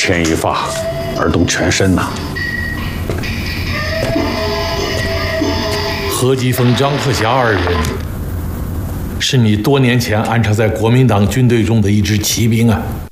牵一发而动全身呐。 何基峰、张克侠二人，是你多年前安插在国民党军队中的一支骑兵啊。